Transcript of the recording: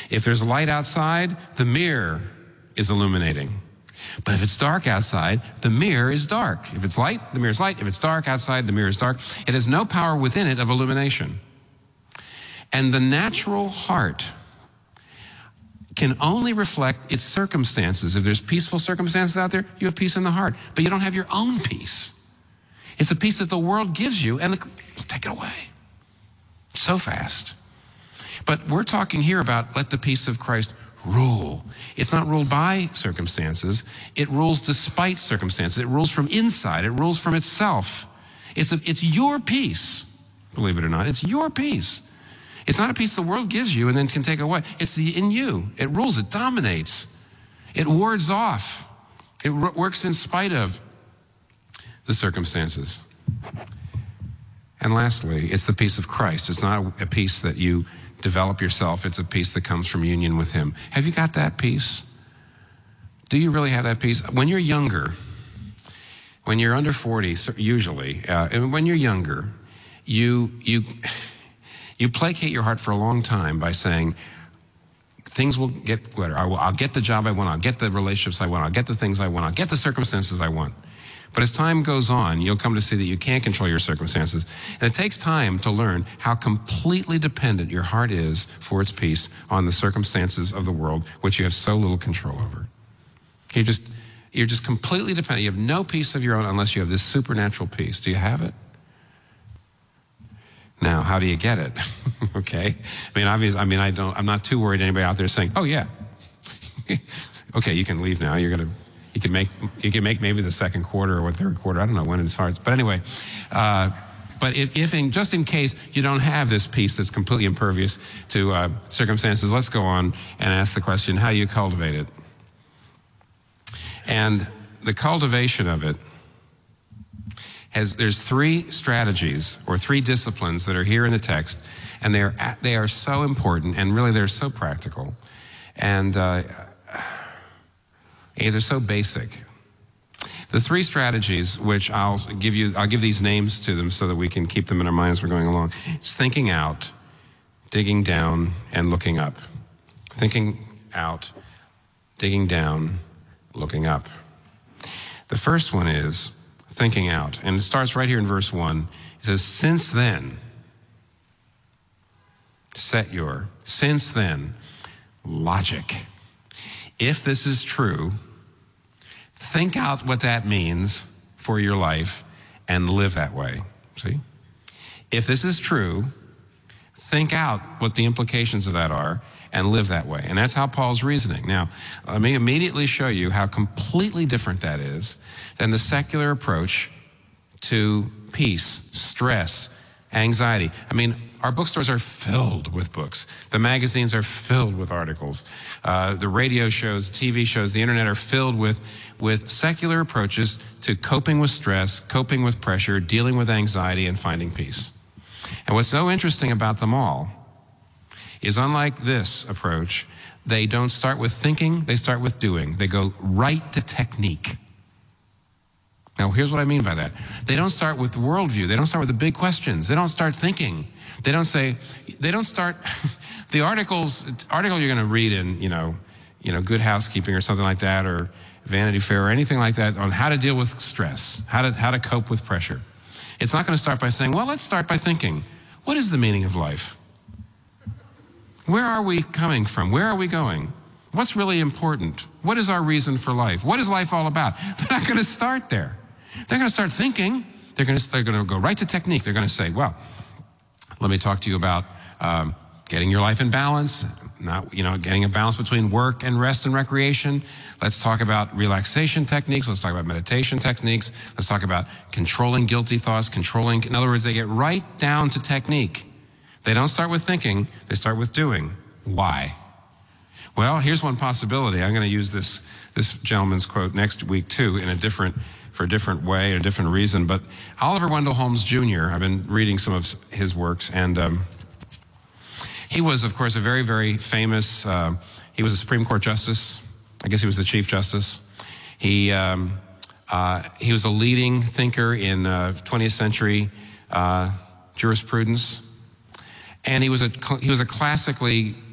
If there's light outside, the mirror is illuminating. But if it's dark outside, the mirror is dark. If it's light, the mirror is light. If it's dark outside, the mirror is dark. It has no power within it of illumination. And the natural heart can only reflect its circumstances. If there's peaceful circumstances out there, you have peace in the heart. But you don't have your own peace. It's a peace that the world gives you, and it'll take it away so fast. But we're talking here about let the peace of Christ rule. It's not ruled by circumstances. It rules despite circumstances. It rules from inside. It rules from itself. It's your peace, believe it or not. It's your peace. It's not a peace the world gives you and then can take away. It's in you. It rules. It dominates. It wards off. It works in spite of the circumstances. And lastly, it's the peace of Christ. It's not a peace that you develop yourself. It's a peace that comes from union with him. Have you got that peace? Do you really have that peace? When you're younger, when you're under 40, usually, and when you're younger, you placate your heart for a long time by saying, things will get better. I'll get the job I want. I'll get the relationships I want. I'll get the things I want. I'll get the circumstances I want. But as time goes on, you'll come to see that you can't control your circumstances. And it takes time to learn how completely dependent your heart is for its peace on the circumstances of the world, which you have so little control over. You're just completely dependent. You have no peace of your own unless you have this supernatural peace. Do you have it? Now, how do you get it? Okay. I'm not too worried anybody out there saying, oh yeah. Okay, you can leave now. You can make maybe the second quarter or third quarter. I don't know when it starts. But anyway, but just in case you don't have this peace that's completely impervious to circumstances, let's go on and ask the question, how do you cultivate it? And the cultivation of it there's three strategies or three disciplines that are here in the text, and they are so important, and really they're so practical, and they're so basic. The three strategies, which I'll give these names to them so that we can keep them in our minds as we're going along. It's thinking out, digging down, and looking up. Thinking out, digging down, looking up. The first one is thinking out, and it starts right here in verse 1. It says, since then, logic. If this is true, think out what that means for your life and live that way. See? If this is true, think out what the implications of that are and live that way. And that's how Paul's reasoning. Now, let me immediately show you how completely different that is than the secular approach to peace, stress, anxiety. Our bookstores are filled with books. The magazines are filled with articles. The radio shows, TV shows, the internet are filled with secular approaches to coping with stress, coping with pressure, dealing with anxiety, and finding peace. And what's so interesting about them all is, unlike this approach, they don't start with thinking, they start with doing. They go right to technique. Now, here's what I mean by that. They don't start with worldview. They don't start with the big questions. They don't start thinking. They don't start, the article you're going to read in, Good Housekeeping or something like that, or Vanity Fair or anything like that, on how to deal with stress, how to cope with pressure. It's not going to start by saying, well, let's start by thinking, what is the meaning of life? Where are we coming from? Where are we going? What's really important? What is our reason for life? What is life all about? They're not going to start there. They're going to start thinking. They're going to go right to technique. They're going to say, well, let me talk to you about getting your life in balance, getting a balance between work and rest and recreation. Let's talk about relaxation techniques. Let's talk about meditation techniques. Let's talk about controlling guilty thoughts, in other words, they get right down to technique. They don't start with thinking, they start with doing. Why? Well, here's one possibility. I'm going to use this gentleman's quote next week too, for a different way, a different reason. But Oliver Wendell Holmes Jr., I've been reading some of his works, and he was, of course, a very, very famous, he was a Supreme Court justice. I guess he was the Chief Justice. He was a leading thinker in 20th century jurisprudence. And he was a classically